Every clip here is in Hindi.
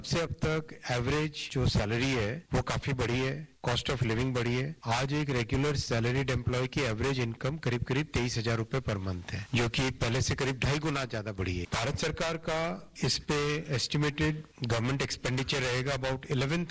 से अब तक एवरेज जो सैलरी है वो काफी बढ़ी है, कॉस्ट ऑफ लिविंग बढ़ी है। आज एक रेगुलर सैलरीड एम्प्लॉय की एवरेज इनकम करीब 23,000 रुपए पर मंथ है, जो कि पहले से करीब 2.5 गुना ज्यादा बढ़ी है। भारत सरकार का इस पे एस्टिमेटेड गवर्नमेंट एक्सपेंडिचर रहेगा about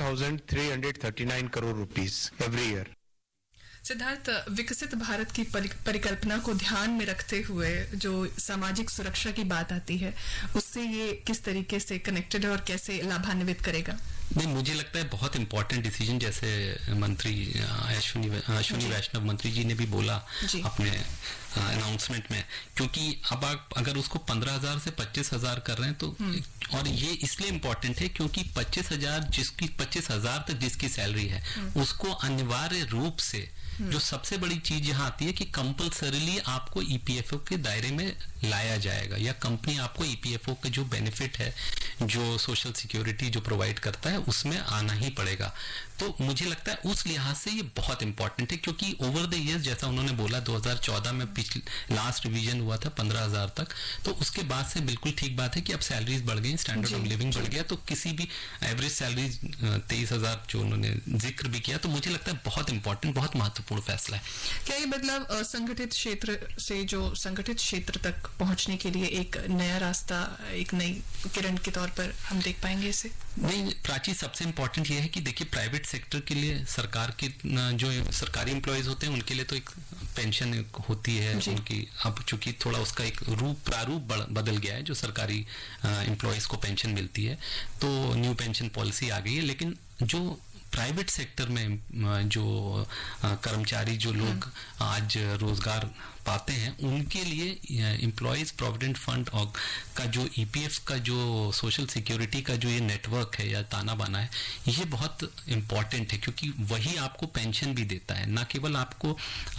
11,339 crore rupees every year. Siddharth, विकसित भारत की परिकल्पना को ध्यान में रखते हुए जो सामाजिक सुरक्षा की बात आती है, उससे ये किस तरीके से कनेक्टेड है और कैसे लाभान्वित करेगा? नहीं, मुझे लगता है बहुत इंपॉर्टेंट डिसीजन, जैसे मंत्री अश्विनी वैष्णव मंत्री जी ने भी बोला अपने अनाउंसमेंट में, क्योंकि अब आप अगर उसको 15,000 से 25,000 कर रहे हैं तो, और ये इसलिए इम्पोर्टेंट है क्योंकि 25,000 तक जिसकी सैलरी है उसको अनिवार्य रूप से जो सबसे बड़ी चीज यहाँ आती है कि कंपल्सरीली आपको ईपीएफओ के दायरे में लाया जाएगा, या कंपनी आपको ईपीएफओ के जो बेनिफिट है, जो सोशल सिक्योरिटी जो प्रोवाइड करता है, उसमें आना ही पड़ेगा। तो मुझे लगता है उस लिहाज से ये बहुत इंपॉर्टेंट है, क्योंकि ओवर द ईयर्स जैसा उन्होंने बोला 2014 में लास्ट रिवीजन हुआ था 15,000 तक, तो उसके बाद से बिल्कुल ठीक बात है कि अब सैलरीज बढ़ गई, स्टैंडर्ड ऑफ लिविंग बढ़ गया, तो किसी भी एवरेज सैलरी 23,000 जो उन्होंने जिक्र भी किया, तो मुझे लगता है बहुत इंपॉर्टेंट, बहुत महत्वपूर्ण फैसला है। क्या ये बदलाव असंगठित क्षेत्र से जो संगठित क्षेत्र तक पहुंचने के लिए एक नया रास्ता, एक नई किरण के तौर पर हम देख पाएंगे इसे? नहीं प्राची, सबसे इंपॉर्टेंट ये है कि देखिए प्राइवेट सेक्टर के लिए सरकार के जो सरकारी एम्प्लॉयज होते हैं उनके लिए तो एक पेंशन होती है उनकी, अब चूंकि थोड़ा उसका एक प्रारूप बदल गया है, जो सरकारी एम्प्लॉयज को पेंशन मिलती है, तो न्यू पेंशन पॉलिसी आ गई है। लेकिन जो प्राइवेट सेक्टर में जो कर्मचारी, जो लोग आज रोजगार पाते हैं, उनके लिए एम्प्लॉयज प्रोविडेंट फंड और का जो ईपीएफ का जो सोशल सिक्योरिटी का जो ये नेटवर्क है या ताना बाना है, ये बहुत इम्पॉर्टेंट है, क्योंकि वही आपको पेंशन भी देता है, ना केवल आपको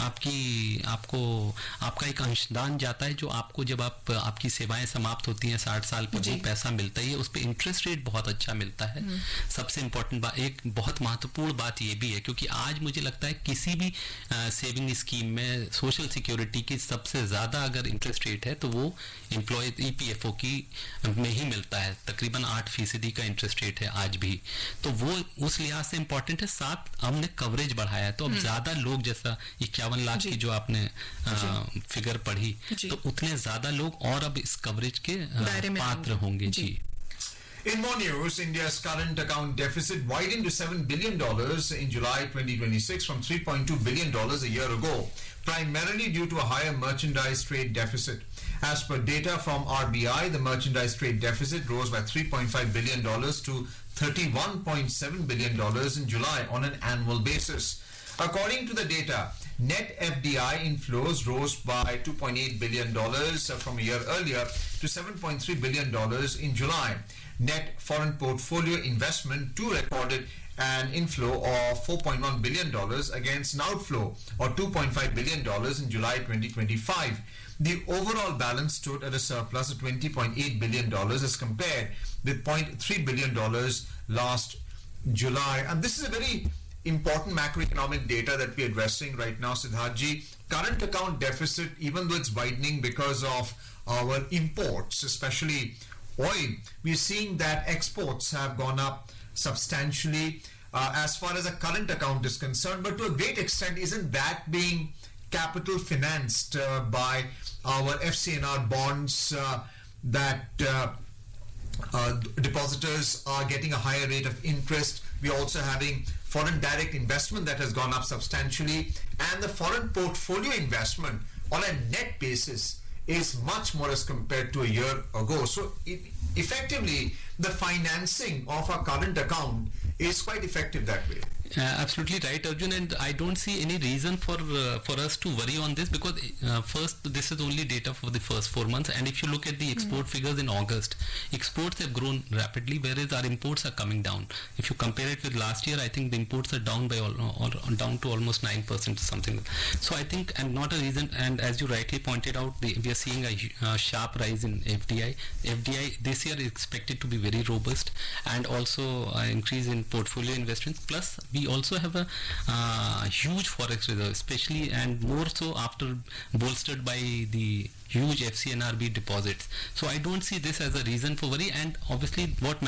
आपका एक अंशदान जाता है, जो आपको जब आपकी सेवाएं समाप्त होती हैं 60 साल पर जो पैसा मिलता है, ये उस पर इंटरेस्ट रेट बहुत अच्छा मिलता है। सबसे इम्पोर्टेंट बात, एक बहुत महत्वपूर्ण बात ये भी है, क्योंकि आज मुझे लगता है किसी भी सेविंग स्कीम में सोशल सिक्योरिटी की सबसे ज्यादा अगर इंटरेस्ट रेट है तो वो एम्प्लॉय ईपीएफओ की में ही मिलता है, तकरीबन 8% का इंटरेस्ट रेट है आज भी, तो वो उस लिहाज से इंपॉर्टेंट है। साथ हमने कवरेज बढ़ाया है, तो अब ज्यादा लोग, जैसा 51 लाख की जो आपने फिगर पढ़ी, तो उतने ज्यादा लोग और अब इस कवरेज के पात्र होंगे। जी। In more news, India's current account deficit widened to $7 billion in July 2026 from $3.2 billion a year ago, primarily due to a higher merchandise trade deficit. As per data from RBI, the merchandise trade deficit rose by $3.5 billion to $31.7 billion in July on an annual basis. According to the data, net FDI inflows rose by $2.8 billion from a year earlier to $7.3 billion in July. Net foreign portfolio investment too recorded an inflow of $4.1 billion against an outflow of $2.5 billion in July 2025. The overall balance stood at a surplus of $20.8 billion as compared with $0.3 billion last July. And this is a very important macroeconomic data that we're addressing right now, Siddharthji. Current account deficit, even though it's widening because of our imports, especially oil, we're seeing that exports have gone up substantially as far as a current account is concerned, but to a great extent isn't that being capital financed by our FCNR bonds that depositors are getting a higher rate of interest. We're also having foreign direct investment that has gone up substantially, and the foreign portfolio investment on a net basis is much more as compared to a year ago. So effectively, the financing of our current account is quite effective that way. Absolutely right, Arjun, and I don't see any reason for us to worry on this, because first, this is only data for the first 4 months, and if you look at the export figures in August, exports have grown rapidly, whereas our imports are coming down. If you compare it with last year, I think the imports are down by down to almost 9% or something. So I think, and not a reason, and as you rightly pointed out, we are seeing a sharp rise in FDI. FDI this year is expected to be very robust, and also an increase in portfolio investments. Plus, we also have a huge forex reserve, especially and more so after bolstered by the huge FCNRB deposits. So I don't see this as a reason for worry, and obviously what